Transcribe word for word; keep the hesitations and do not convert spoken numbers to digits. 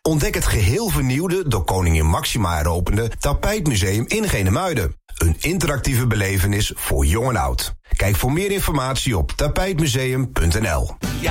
Ontdek het geheel vernieuwde, door koningin Máxima heropende Tapijtmuseum in Genemuiden. Een interactieve belevenis voor jong en oud. Kijk voor meer informatie op tapijtmuseum punt n l.